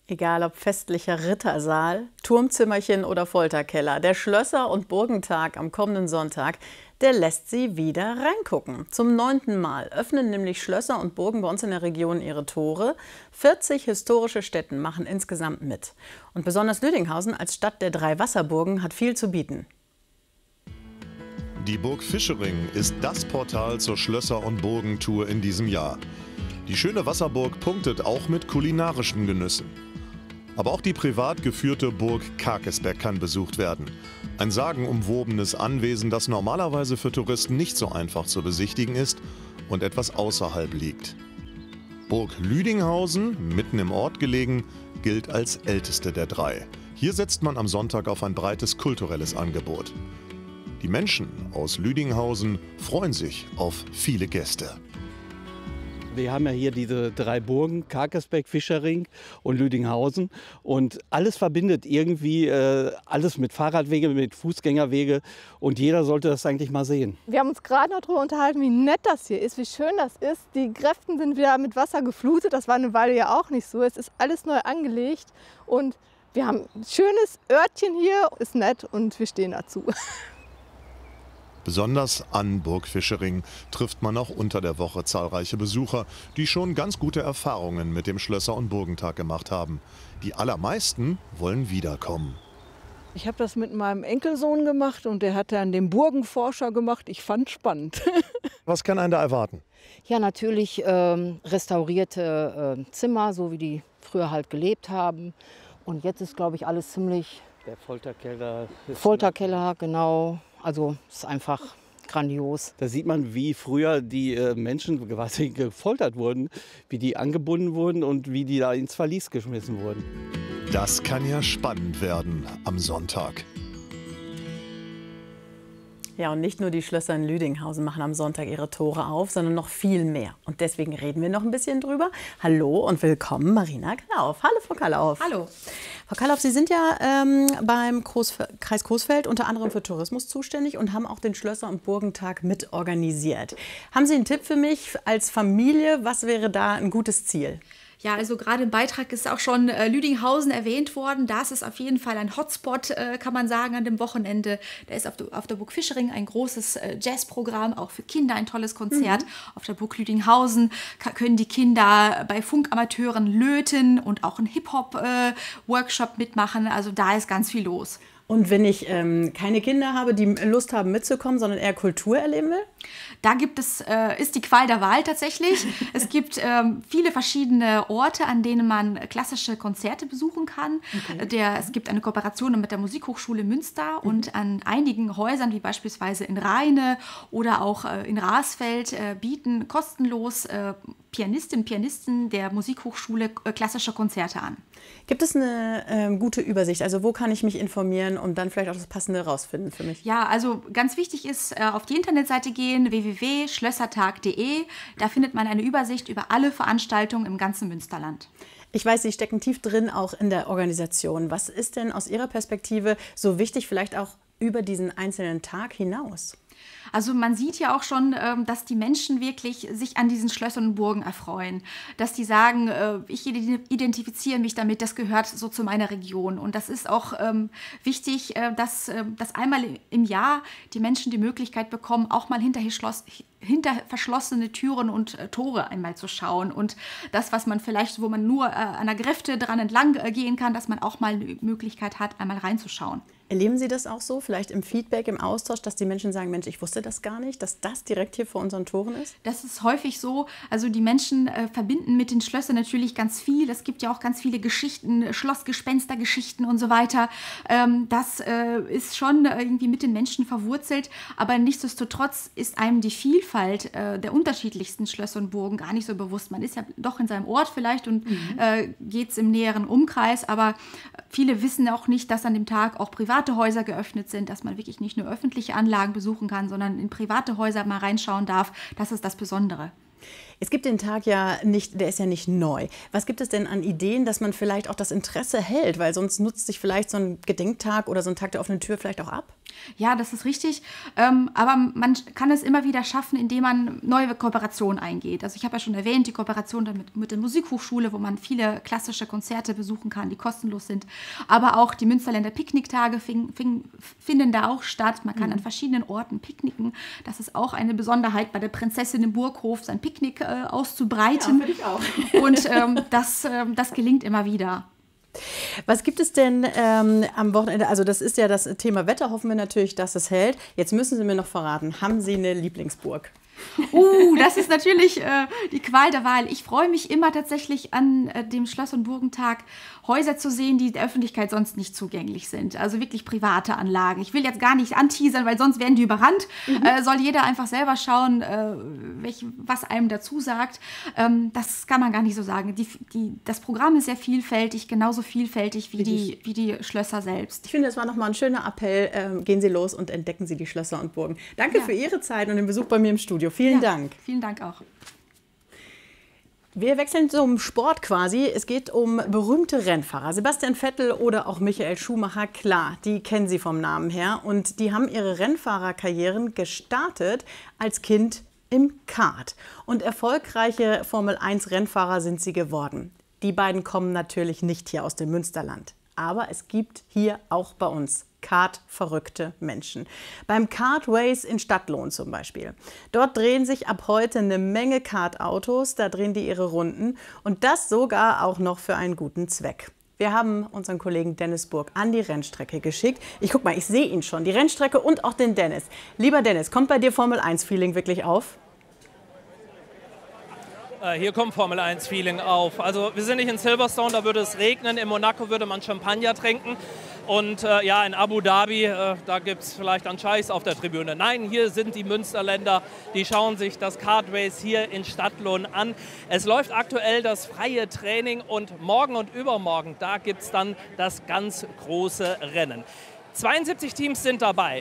Egal ob festlicher Rittersaal, Turmzimmerchen oder Folterkeller, der Schlösser- und Burgentag am kommenden Sonntag, der lässt Sie wieder reingucken. Zum 9. Mal öffnen nämlich Schlösser und Burgen bei uns in der Region ihre Tore. 40 historische Stätten machen insgesamt mit. Und besonders Lüdinghausen als Stadt der 3 Wasserburgen hat viel zu bieten. Die Burg Vischering ist das Portal zur Schlösser- und Burgentour in diesem Jahr. Die schöne Wasserburg punktet auch mit kulinarischen Genüssen. Aber auch die privat geführte Burg Karkesbeck kann besucht werden. Ein sagenumwobenes Anwesen, das normalerweise für Touristen nicht so einfach zu besichtigen ist und etwas außerhalb liegt. Burg Lüdinghausen, mitten im Ort gelegen, gilt als älteste der 3. Hier setzt man am Sonntag auf ein breites kulturelles Angebot. Die Menschen aus Lüdinghausen freuen sich auf viele Gäste. Wir haben ja hier diese 3 Burgen, Karkesbeck, Vischering und Lüdinghausen. Und alles verbindet irgendwie, alles mit Fahrradwege, mit Fußgängerwege. Und jeder sollte das eigentlich mal sehen. Wir haben uns gerade noch darüber unterhalten, wie nett das hier ist, wie schön das ist. Die Gräften sind wieder mit Wasser geflutet. Das war eine Weile ja auch nicht so. Es ist alles neu angelegt. Und wir haben ein schönes Örtchen hier, ist nett und wir stehen dazu. Besonders an Burg Vischering trifft man auch unter der Woche zahlreiche Besucher, die schon ganz gute Erfahrungen mit dem Schlösser- und Burgentag gemacht haben. Die allermeisten wollen wiederkommen. Ich habe das mit meinem Enkelsohn gemacht und der hat dann den Burgenforscher gemacht. Ich fand es spannend. Was kann einen da erwarten? Ja, natürlich restaurierte Zimmer, so wie die früher halt gelebt haben. Und jetzt ist, glaube ich, alles ziemlich... Der Folterkeller. Folterkeller, genau. Also es ist einfach grandios. Da sieht man, wie früher die Menschen quasi gefoltert wurden, wie die angebunden wurden und wie die da ins Verlies geschmissen wurden. Das kann ja spannend werden am Sonntag. Ja, und nicht nur die Schlösser in Lüdinghausen machen am Sonntag ihre Tore auf, sondern noch viel mehr. Und deswegen reden wir noch ein bisschen drüber. Hallo und willkommen, Marina Kallauf. Hallo, Frau Kallauf. Hallo. Frau Kallauf, Sie sind ja beim Kreis Coesfeld unter anderem für Tourismus zuständig und haben auch den Schlösser- und Burgentag mit organisiert. Haben Sie einen Tipp für mich als Familie? Was wäre da ein gutes Ziel? Ja, also gerade im Beitrag ist auch schon Lüdinghausen erwähnt worden. Das ist auf jeden Fall ein Hotspot, kann man sagen, an dem Wochenende. Da ist auf der Burg Vischering ein großes Jazzprogramm, auch für Kinder ein tolles Konzert. Auf der Burg Lüdinghausen können die Kinder bei Funkamateuren löten und auch einen Hip-Hop-Workshop mitmachen. Also da ist ganz viel los. Und wenn ich keine Kinder habe, die Lust haben mitzukommen, sondern eher Kultur erleben will? Da gibt es, ist die Qual der Wahl tatsächlich. Es gibt viele verschiedene Orte, an denen man klassische Konzerte besuchen kann. Okay. Es gibt eine Kooperation mit der Musikhochschule Münster und an einigen Häusern, wie beispielsweise in Rheine oder auch in Rasfeld, bieten kostenlos Pianistinnen und Pianisten der Musikhochschule klassische Konzerte an. Gibt es eine gute Übersicht? Also wo kann ich mich informieren und dann vielleicht auch das Passende rausfinden für mich? Ja, also ganz wichtig ist, auf die Internetseite gehen, www.schlössertag.de. Da findet man eine Übersicht über alle Veranstaltungen im ganzen Münsterland. Ich weiß, Sie stecken tief drin auch in der Organisation. Was ist denn aus Ihrer Perspektive so wichtig, vielleicht auch über diesen einzelnen Tag hinaus? Also man sieht ja auch schon, dass die Menschen wirklich sich an diesen Schlössern und Burgen erfreuen. Dass die sagen, ich identifiziere mich damit, das gehört so zu meiner Region. Und das ist auch wichtig, dass einmal im Jahr die Menschen die Möglichkeit bekommen, auch mal hinter verschlossene Türen und Tore einmal zu schauen. Und das, was man vielleicht, wo man nur an der Gräfte dran entlang gehen kann, dass man auch mal eine Möglichkeit hat, einmal reinzuschauen. Erleben Sie das auch so, vielleicht im Feedback, im Austausch, dass die Menschen sagen, Mensch, ich wusste das gar nicht, dass das direkt hier vor unseren Toren ist? Das ist häufig so. Also die Menschen verbinden mit den Schlössern natürlich ganz viel. Es gibt ja auch ganz viele Geschichten, Schlossgespenstergeschichten und so weiter. Das ist schon irgendwie mit den Menschen verwurzelt. Aber nichtsdestotrotz ist einem die Vielfalt der unterschiedlichsten Schlösser und Burgen gar nicht so bewusst. Man ist ja doch in seinem Ort vielleicht und geht es im näheren Umkreis. Aber viele wissen auch nicht, dass an dem Tag auch private Häuser geöffnet sind, dass man wirklich nicht nur öffentliche Anlagen besuchen kann, sondern in private Häuser mal reinschauen darf. Das ist das Besondere. Es gibt den Tag ja nicht, der ist ja nicht neu. Was gibt es denn an Ideen, dass man vielleicht auch das Interesse hält? Weil sonst nutzt sich vielleicht so ein Gedenktag oder so ein Tag der offenen Tür vielleicht auch ab? Ja, das ist richtig. Aber man kann es immer wieder schaffen, indem man neue Kooperationen eingeht. Also ich habe ja schon erwähnt, die Kooperation mit der Musikhochschule, wo man viele klassische Konzerte besuchen kann, die kostenlos sind. Aber auch die Münsterländer Picknicktage finden da auch statt. Man kann an verschiedenen Orten picknicken. Das ist auch eine Besonderheit, bei der Prinzessin im Burghof sein Picknick auszubreiten. Ja, finde ich auch. Und das gelingt immer wieder. Was gibt es denn am Wochenende? Also das ist ja das Thema Wetter, hoffen wir natürlich, dass es hält. Jetzt müssen Sie mir noch verraten, haben Sie eine Lieblingsburg? Das ist natürlich die Qual der Wahl. Ich freue mich immer tatsächlich an dem Schloss- und Burgentag, Häuser zu sehen, die der Öffentlichkeit sonst nicht zugänglich sind. Also wirklich private Anlagen. Ich will jetzt gar nicht anteasern, weil sonst werden die überrannt. Soll jeder einfach selber schauen, was einem dazu sagt. Das kann man gar nicht so sagen. Das Programm ist sehr vielfältig, genauso vielfältig wie die Schlösser selbst. Ich finde, das war nochmal ein schöner Appell. Gehen Sie los und entdecken Sie die Schlösser und Burgen. Danke für Ihre Zeit und den Besuch bei mir im Studio. Vielen Dank. Vielen Dank auch. Wir wechseln zum Sport quasi. Es geht um berühmte Rennfahrer. Sebastian Vettel oder auch Michael Schumacher, klar, die kennen Sie vom Namen her. Und die haben ihre Rennfahrerkarrieren gestartet als Kind im Kart. Und erfolgreiche Formel-1-Rennfahrer sind sie geworden. Die beiden kommen natürlich nicht hier aus dem Münsterland. Aber es gibt hier auch bei uns Kart-verrückte Menschen. Beim Kart Race in Stadtlohn zum Beispiel. Dort drehen sich ab heute eine Menge Kartautos, da drehen die ihre Runden und das sogar auch noch für einen guten Zweck. Wir haben unseren Kollegen Dennis Burg an die Rennstrecke geschickt. Ich guck mal, ich sehe ihn schon, die Rennstrecke und auch den Dennis. Lieber Dennis, kommt bei dir Formel-1-Feeling wirklich auf? Hier kommt Formel-1-Feeling auf. Also wir sind nicht in Silverstone, da würde es regnen. In Monaco würde man Champagner trinken. Und in Abu Dhabi, da gibt es vielleicht einen Scheiß auf der Tribüne. Nein, hier sind die Münsterländer, die schauen sich das Kart Race hier in Stadtlohn an. Es läuft aktuell das freie Training und morgen und übermorgen, da gibt es dann das ganz große Rennen. 72 Teams sind dabei,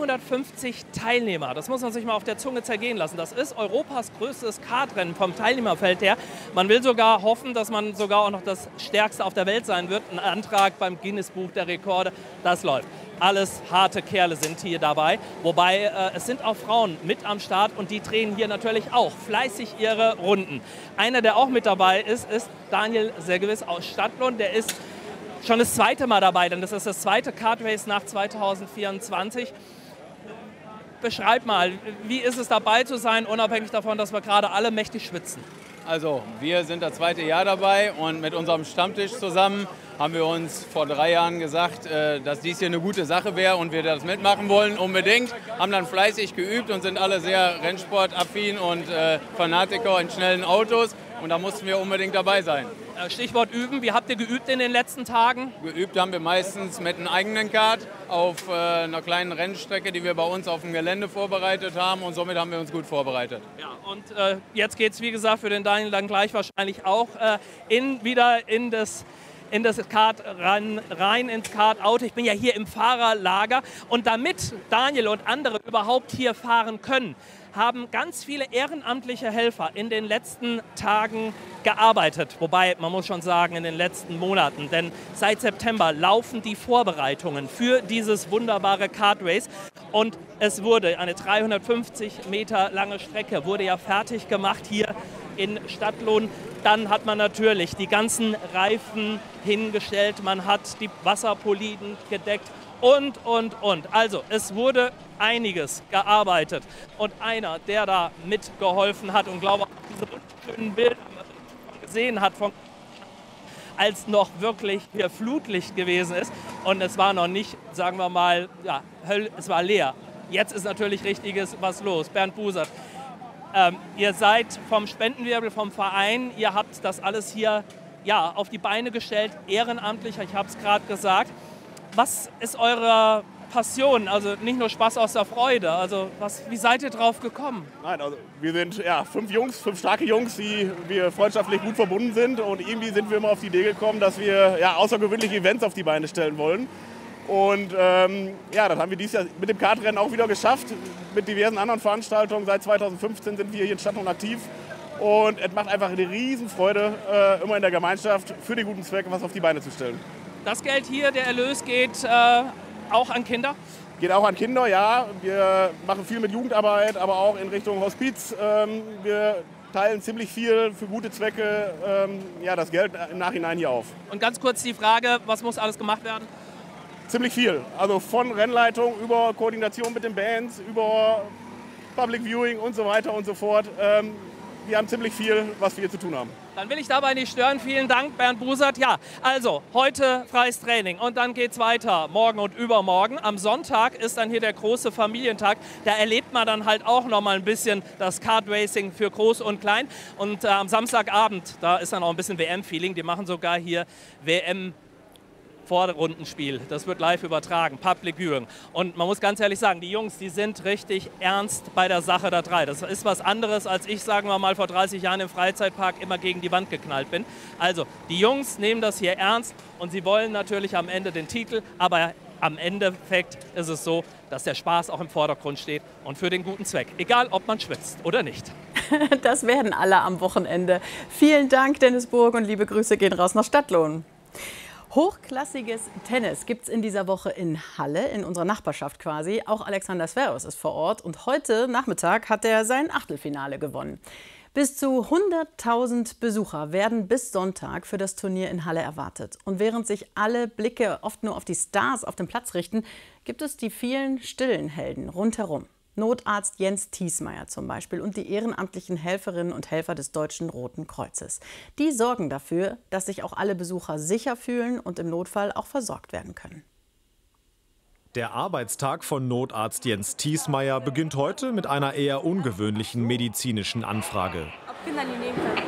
450 Teilnehmer. Das muss man sich mal auf der Zunge zergehen lassen. Das ist Europas größtes Kartrennen vom Teilnehmerfeld her. Man will sogar hoffen, dass man sogar auch noch das stärkste auf der Welt sein wird. Ein Antrag beim Guinness-Buch der Rekorde, das läuft. Alles harte Kerle sind hier dabei. Wobei es sind auch Frauen mit am Start und die drehen hier natürlich auch fleißig ihre Runden. Einer, der auch mit dabei ist Daniel Seggewiss aus Stadtlohn. Der ist schon das zweite Mal dabei, denn das ist das zweite Kart Race nach 2024. Beschreib mal, wie ist es dabei zu sein, unabhängig davon, dass wir gerade alle mächtig schwitzen? Also, wir sind das zweite Jahr dabei und mit unserem Stammtisch zusammen haben wir uns vor 3 Jahren gesagt, dass dies hier eine gute Sache wäre und wir das mitmachen wollen unbedingt. Haben dann fleißig geübt und sind alle sehr rennsportaffin und Fanatiker in schnellen Autos und da mussten wir unbedingt dabei sein. Stichwort üben, wie habt ihr geübt in den letzten Tagen? Geübt haben wir meistens mit einem eigenen Kart auf einer kleinen Rennstrecke, die wir bei uns auf dem Gelände vorbereitet haben und somit haben wir uns gut vorbereitet. Ja, und jetzt geht es wie gesagt für den Daniel dann gleich wahrscheinlich auch wieder in das Kart rein ins Kartauto. Ich bin ja hier im Fahrerlager und damit Daniel und andere überhaupt hier fahren können, haben ganz viele ehrenamtliche Helfer in den letzten Tagen gearbeitet. Wobei, man muss schon sagen, in den letzten Monaten. Denn seit September laufen die Vorbereitungen für dieses wunderbare Kart Race. Und es wurde eine 350 Meter lange Strecke, wurde ja fertig gemacht hier in Stadtlohn. Dann hat man natürlich die ganzen Reifen hingestellt, man hat die Wasserpoliden gedeckt und. Also es wurde einiges gearbeitet. Und einer, der da mitgeholfen hat und glaube, diese wunderschönen Bilder gesehen hat, als noch wirklich hier Flutlicht gewesen ist und es war noch nicht, sagen wir mal, ja, es war leer. Jetzt ist natürlich richtiges was los. Bernd Busert, ihr seid vom Spendenwirbel, vom Verein, ihr habt das alles hier auf die Beine gestellt, ehrenamtlich, ich habe es gerade gesagt. Was ist eure Passion, also nicht nur Spaß aus der Freude, also wie seid ihr drauf gekommen? Nein, also wir sind 5 starke Jungs, die wir freundschaftlich gut verbunden sind und irgendwie sind wir immer auf die Idee gekommen, dass wir außergewöhnliche Events auf die Beine stellen wollen. Und das haben wir dieses Jahr mit dem Kartrennen auch wieder geschafft, mit diversen anderen Veranstaltungen. Seit 2015 sind wir hier in Stadtlohn aktiv Und es macht einfach eine Riesenfreude, immer in der Gemeinschaft für den guten Zweck was auf die Beine zu stellen. Das Geld hier, der Erlös, geht auch an Kinder? Geht auch an Kinder, ja. Wir machen viel mit Jugendarbeit, aber auch in Richtung Hospiz. Wir teilen ziemlich viel für gute Zwecke das Geld im Nachhinein hier auf. Und ganz kurz die Frage, was muss alles gemacht werden? Ziemlich viel. Also von Rennleitung über Koordination mit den Bands, über Public Viewing und so weiter und so fort. Wir haben ziemlich viel, was wir hier zu tun haben. Dann will ich dabei nicht stören. Vielen Dank, Bernd Busert. Ja, also heute freies Training und dann geht's weiter. Morgen und übermorgen. Am Sonntag ist dann hier der große Familientag. Da erlebt man dann halt auch noch mal ein bisschen das Kartracing für Groß und Klein. Und am Samstagabend, da ist dann auch ein bisschen WM-Feeling. Die machen sogar hier WM Vorrundenspiel. Das wird live übertragen, Public Viewing. Und man muss ganz ehrlich sagen, die Jungs, die sind richtig ernst bei der Sache der drei. Das ist was anderes, als ich, sagen wir mal, vor 30 Jahren im Freizeitpark immer gegen die Wand geknallt bin. Also, die Jungs nehmen das hier ernst und sie wollen natürlich am Ende den Titel, aber am Endeffekt ist es so, dass der Spaß auch im Vordergrund steht und für den guten Zweck. Egal, ob man schwitzt oder nicht. Das werden alle am Wochenende. Vielen Dank, Dennis Burg, und liebe Grüße gehen raus nach Stadtlohn. Hochklassiges Tennis gibt es in dieser Woche in Halle, in unserer Nachbarschaft quasi. Auch Alexander Zverev ist vor Ort und heute Nachmittag hat er sein Achtelfinale gewonnen. Bis zu 100.000 Besucher werden bis Sonntag für das Turnier in Halle erwartet. Und während sich alle Blicke oft nur auf die Stars auf dem Platz richten, gibt es die vielen stillen Helden rundherum. Notarzt Jens Thiesmeier zum Beispiel und die ehrenamtlichen Helferinnen und Helfer des Deutschen Roten Kreuzes. Die sorgen dafür, dass sich auch alle Besucher sicher fühlen und im Notfall auch versorgt werden können. Der Arbeitstag von Notarzt Jens Thiesmeier beginnt heute mit einer eher ungewöhnlichen medizinischen Anfrage. Ob Kinder die nehmen können?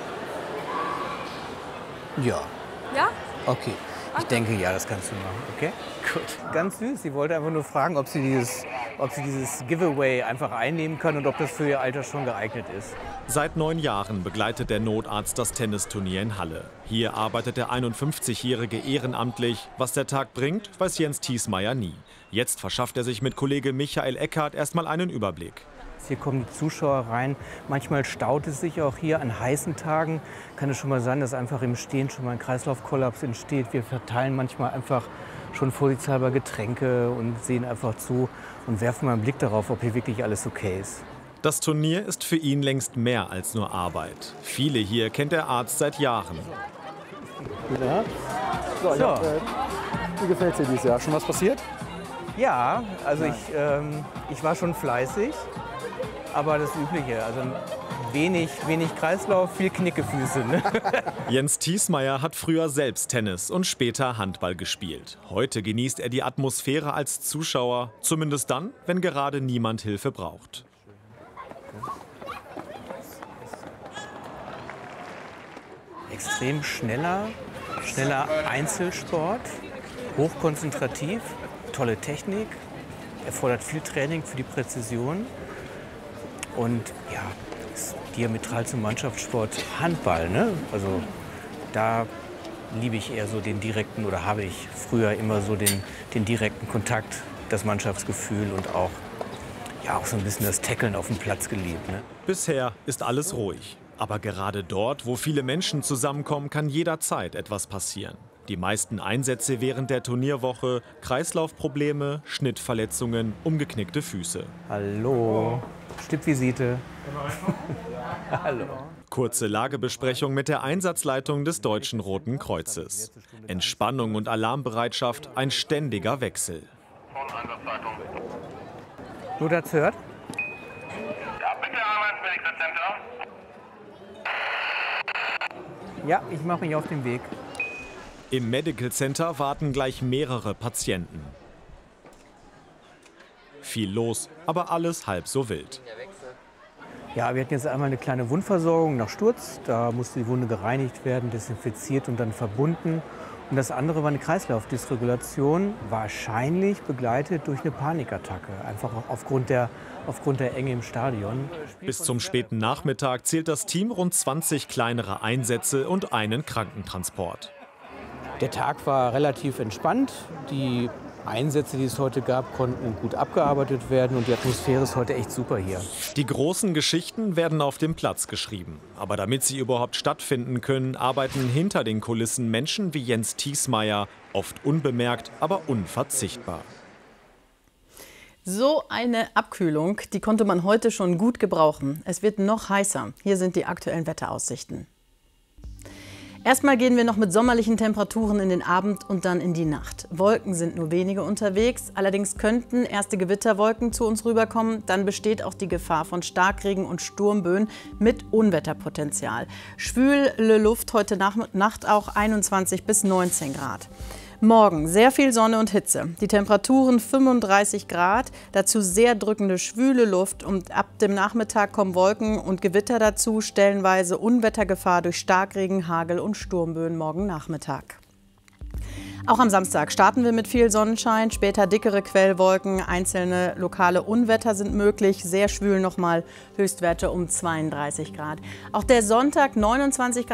Ja. Ja? Okay. Ich denke, ja, das kannst du machen, okay? Gut. Ganz süß. Sie wollte einfach nur fragen, ob sie dieses Giveaway einfach einnehmen kann und ob das für ihr Alter schon geeignet ist. Seit 9 Jahren begleitet der Notarzt das Tennisturnier in Halle. Hier arbeitet der 51-Jährige ehrenamtlich. Was der Tag bringt, weiß Jens Thiesmeier nie. Jetzt verschafft er sich mit Kollege Michael Eckhardt erstmal einen Überblick. Hier kommen die Zuschauer rein. Manchmal staut es sich auch hier an heißen Tagen. Kann es schon mal sein, dass einfach im Stehen schon mal ein Kreislaufkollaps entsteht. Wir verteilen manchmal einfach schon vorsichtshalber Getränke und sehen einfach zu und werfen mal einen Blick darauf, ob hier wirklich alles okay ist. Das Turnier ist für ihn längst mehr als nur Arbeit. Viele hier kennt der Arzt seit Jahren. So. Wie gefällt es dir dieses Jahr? Schon was passiert? Ja, also ich war schon fleißig. Aber das Übliche, also wenig Kreislauf, viel Knickefüße. Ne? Jens Thiesmeier hat früher selbst Tennis und später Handball gespielt. Heute genießt er die Atmosphäre als Zuschauer, zumindest dann, wenn gerade niemand Hilfe braucht. Extrem schneller Einzelsport, hochkonzentrativ, tolle Technik, erfordert viel Training für die Präzision. Und ja, ist diametral zum Mannschaftssport Handball, ne? Also da liebe ich eher so den direkten, oder habe ich früher immer so den direkten Kontakt, das Mannschaftsgefühl und auch so ein bisschen das Tackeln auf dem Platz geliebt. Ne? Bisher ist alles ruhig. Aber gerade dort, wo viele Menschen zusammenkommen, kann jederzeit etwas passieren. Die meisten Einsätze während der Turnierwoche, Kreislaufprobleme, Schnittverletzungen, umgeknickte Füße. Hallo, Stippvisite. Hallo. Kurze Lagebesprechung mit der Einsatzleitung des Deutschen Roten Kreuzes. Entspannung und Alarmbereitschaft, ein ständiger Wechsel. Notarzt hört? Ja, bitte einmal ins Medical Center. Ja, ich mache mich auf den Weg. Im Medical Center warten gleich mehrere Patienten. Viel los, aber alles halb so wild. Ja, wir hatten jetzt einmal eine kleine Wundversorgung nach Sturz. Da musste die Wunde gereinigt werden, desinfiziert und dann verbunden. Und das andere war eine Kreislaufdysregulation, wahrscheinlich begleitet durch eine Panikattacke, einfach aufgrund der Enge im Stadion. Bis zum späten Nachmittag zählt das Team rund 20 kleinere Einsätze und einen Krankentransport. Der Tag war relativ entspannt. Die Einsätze, die es heute gab, konnten gut abgearbeitet werden und die Atmosphäre ist heute echt super hier. Die großen Geschichten werden auf dem Platz geschrieben. Aber damit sie überhaupt stattfinden können, arbeiten hinter den Kulissen Menschen wie Jens Thiesmeier, oft unbemerkt, aber unverzichtbar. So eine Abkühlung, die konnte man heute schon gut gebrauchen. Es wird noch heißer. Hier sind die aktuellen Wetteraussichten. Erstmal gehen wir noch mit sommerlichen Temperaturen in den Abend und dann in die Nacht. Wolken sind nur wenige unterwegs, allerdings könnten erste Gewitterwolken zu uns rüberkommen. Dann besteht auch die Gefahr von Starkregen und Sturmböen mit Unwetterpotenzial. Schwüle Luft heute Nacht auch 21 bis 19 Grad. Morgen sehr viel Sonne und Hitze. Die Temperaturen 35 Grad, dazu sehr drückende schwüle Luft und ab dem Nachmittag kommen Wolken und Gewitter dazu, stellenweise Unwettergefahr durch Starkregen, Hagel und Sturmböen morgen Nachmittag. Auch am Samstag starten wir mit viel Sonnenschein, später dickere Quellwolken, einzelne lokale Unwetter sind möglich, sehr schwül nochmal, Höchstwerte um 32 Grad. Auch der Sonntag 29 Grad.